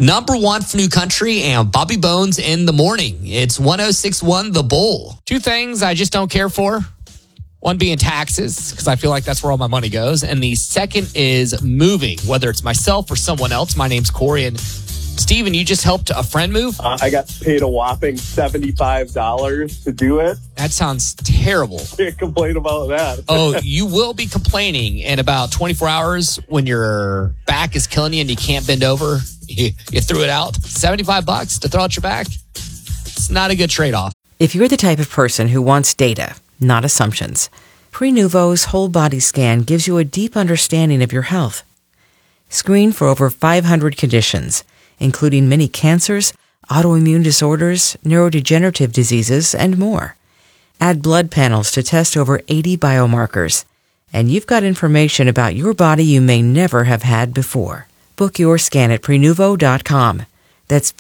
Number one for New Country and Bobby Bones in the morning. It's 106.1 The Bull. Two things I just don't care for. One being taxes, because I feel like that's where all my money goes. And the second is moving, whether it's myself or someone else. My name's Corey. And Steven, you just helped a friend move? I got paid a whopping $75 to do it. That sounds terrible. Can't complain about that. Oh, you will be complaining in about 24 hours when your back is killing you and you can't bend over. You threw it out. $75 to throw out your back? It's not a good trade-off. If you're the type of person who wants data, not assumptions, Prenuvo's whole body scan gives you a deep understanding of your health. Screen for over 500 conditions, including many cancers, autoimmune disorders, neurodegenerative diseases, and more. Add blood panels to test over 80 biomarkers. And you've got information about your body you may never have had before. Book your scan at Prenuvo.com. That's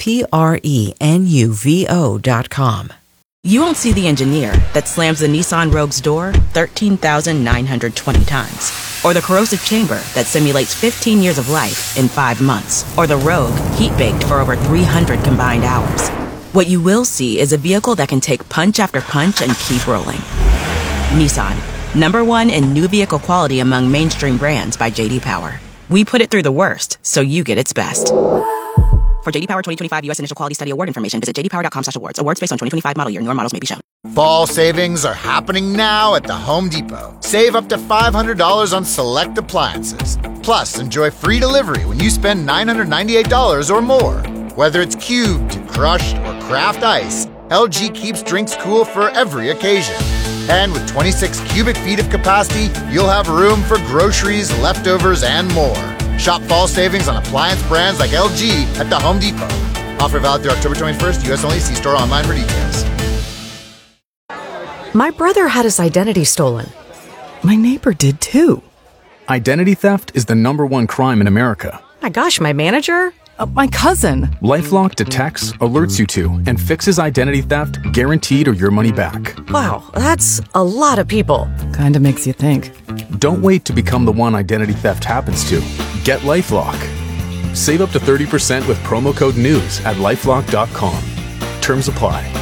Prenuvo.com. You won't see the engineer that slams the Nissan Rogue's door 13,920 times. Or the corrosive chamber that simulates 15 years of life in 5 months. Or the Rogue heat-baked for over 300 combined hours. What you will see is a vehicle that can take punch after punch and keep rolling. Nissan, #1 in new vehicle quality among mainstream brands by J.D. Power. We put it through the worst, so you get its best. For J.D. Power 2025 U.S. Initial Quality Study Award information, visit jdpower.com/awards. Awards based on 2025 model year. Newer models may be shown. Fall savings are happening now at the Home Depot. Save up to $500 on select appliances. Plus, enjoy free delivery when you spend $998 or more. Whether it's cubed, crushed, or craft ice, LG keeps drinks cool for every occasion. And with 26 cubic feet of capacity, you'll have room for groceries, leftovers, and more. Shop fall savings on appliance brands like LG at the Home Depot. Offer valid through October 21st. U.S. only. See store online for details. My brother had his identity stolen. My neighbor did too. Identity theft is the #1 crime in America. My gosh, my manager? My cousin. LifeLock detects, alerts you to, and fixes identity theft guaranteed or your money back. Wow, that's a lot of people. Kinda makes you think. Don't wait to become the one identity theft happens to. Get LifeLock. Save up to 30% with promo code NEWS at LifeLock.com. Terms apply.